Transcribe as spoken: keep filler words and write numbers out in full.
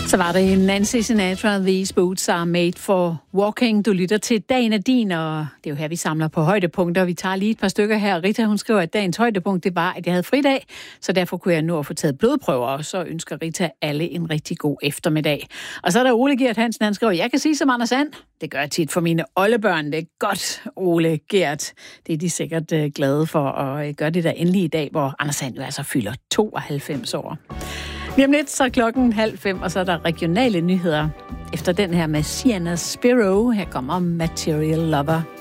Så var det Nancy Sinatra, These Boots Are Made for Walking. Du lytter til Dagen er din, og det er jo her, vi samler på højdepunkter. Vi tager lige et par stykker her. Rita, hun skriver, at dagens højdepunkt, det var, at jeg havde fridag, så derfor kunne jeg nå at få taget blodprøver, og så ønsker Rita alle en rigtig god eftermiddag. Og så er der Ole Gert Hansen, han skriver, jeg kan sige som Anders And, det gør jeg tit for mine oldebørn. Det er godt, Ole Gert. Det er de sikkert uh, glade for at gøre det der endelig i dag, hvor Anders And jo altså fylder tooghalvfems år. Lige om lidt, så er klokken halv fem, og så er der regionale nyheder. Efter den her med Sienna Spiro, her kommer Material Lover.